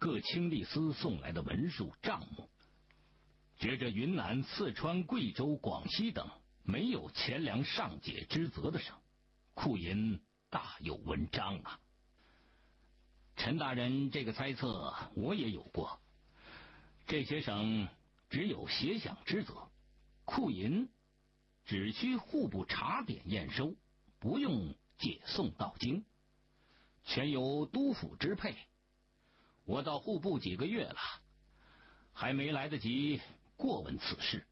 各清吏司送来的文书账目，觉着云南、四川、贵州、广西等没有钱粮上解之责的省，库银大有文章啊。陈大人这个猜测我也有过，这些省只有协饷之责，库银只需户部查点验收，不用解送到京，全由督府支配。我到户部几个月了，还没来得及过问此事。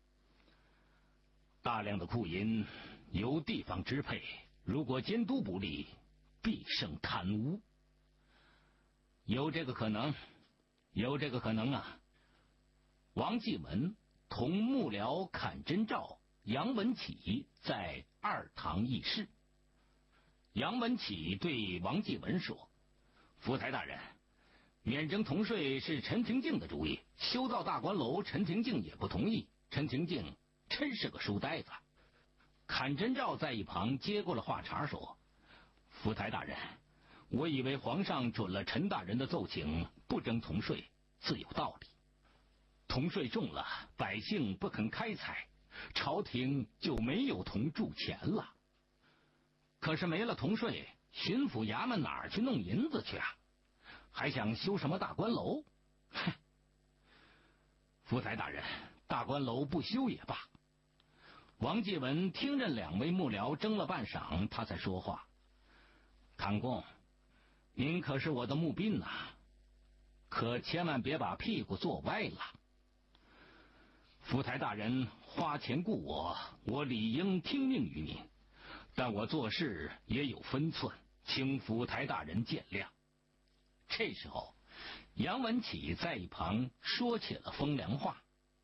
大量的库银由地方支配，如果监督不力，必生贪污。有这个可能，有这个可能啊！王继文同幕僚阚真照、杨文启在二堂议事。杨文启对王继文说：“福台大人，免征铜税是陈廷敬的主意，修造大观楼，陈廷敬也不同意。陈廷敬真是个书呆子。”阚真照在一旁接过了话茬说：“福台大人，我以为皇上准了陈大人的奏请，不征铜税自有道理。铜税重了，百姓不肯开采，朝廷就没有铜铸钱了。可是没了铜税，巡抚衙门哪儿去弄银子去啊？还想修什么大观楼？哼！福台大人，大观楼不修也罢。”王继文听任两位幕僚争了半晌，他才说话：“侃公，您可是我的募兵呐，可千万别把屁股坐歪了。福台大人花钱雇我，我理应听命于您，但我做事也有分寸，请福台大人见谅。”这时候，杨文启在一旁说起了风凉话：“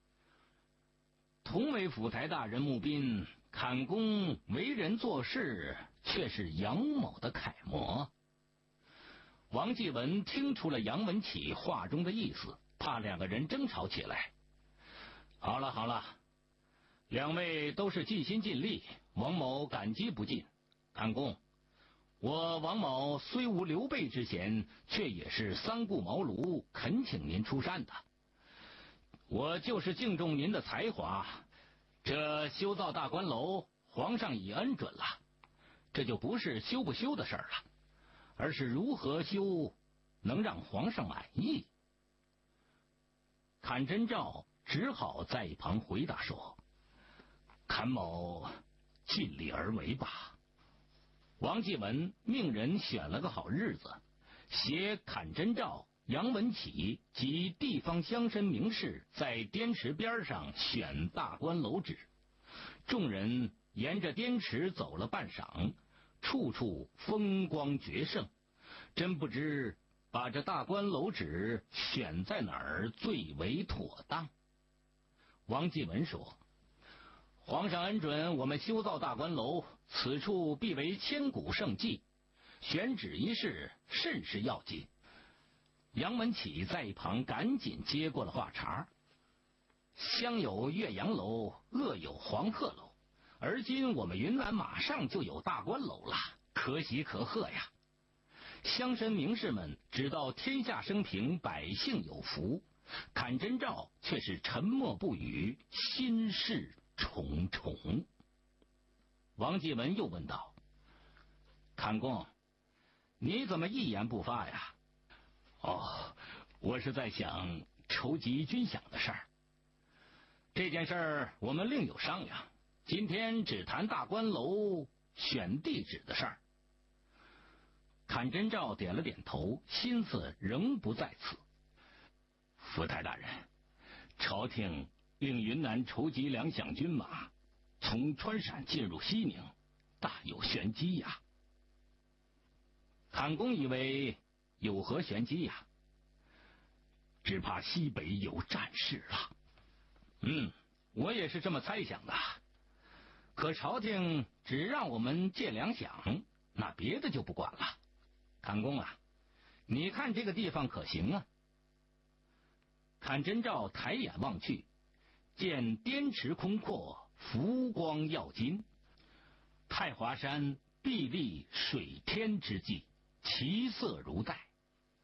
同为府台大人募兵，侃公为人做事却是杨某的楷模。”王继文听出了杨文启话中的意思，怕两个人争吵起来。好了好了，两位都是尽心尽力，王某感激不尽。侃公，我王某虽无刘备之嫌，却也是三顾茅庐，恳请您出山的。我就是敬重您的才华，这修造大观楼，皇上已恩准了，这就不是修不修的事儿了，而是如何修能让皇上满意。阚真照只好在一旁回答说：“阚某尽力而为吧。”王继文命人选了个好日子，携阚真照、杨文启及地方乡绅名士在滇池边上选大观楼址。众人沿着滇池走了半晌，处处风光绝胜，真不知把这大观楼址选在哪儿最为妥当。王继文说：“皇上恩准我们修造大观楼，此处必为千古圣迹，选址一事甚是要紧。”杨文启在一旁赶紧接过了话茬：“乡有岳阳楼，恶有黄鹤楼，而今我们云南马上就有大观楼了，可喜可贺呀！乡绅名士们只道天下升平，百姓有福，阚真照却是沉默不语，心事重重。”王继文又问道：“侃公，你怎么一言不发呀？”“哦，我是在想筹集军饷的事儿。这件事儿我们另有商量，今天只谈大观楼选地址的事儿。”阚真照点了点头，心思仍不在此。“福台大人，朝廷令云南筹集粮饷军马，从川陕进入西宁，大有玄机呀。”“侃公以为有何玄机呀？”“只怕西北有战事了。”“我也是这么猜想的。可朝廷只让我们借粮饷，那别的就不管了。侃公啊，你看这个地方可行啊？”阚真照抬眼望去，见滇池空阔，浮光耀金，太华山壁立水天之际，其色如黛。